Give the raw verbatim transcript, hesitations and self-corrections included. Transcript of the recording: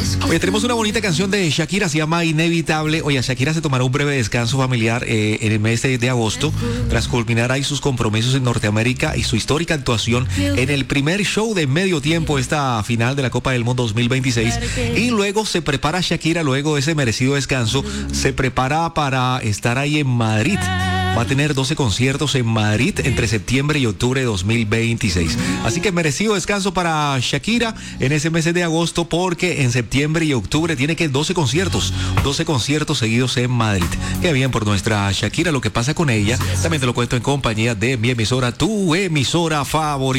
Oye, tenemos una bonita canción de Shakira, se llama Inevitable. Oye, Shakira se tomará un breve descanso familiar eh, en el mes de, de agosto, tras culminar ahí sus compromisos en Norteamérica y su histórica actuación en el primer show de medio tiempo, esta final de la Copa del Mundo dos mil veintiséis. Y luego se prepara Shakira, luego de ese merecido descanso, se prepara para estar ahí en Madrid. Va a tener doce conciertos en Madrid entre septiembre y octubre de dos mil veintiséis. Así que merecido descanso para Shakira en ese mes de agosto, porque en septiembre y octubre tiene que doce conciertos, doce conciertos seguidos en Madrid. Qué bien por nuestra Shakira. Lo que pasa con ella, también te lo cuento en compañía de mi emisora, tu emisora favorita.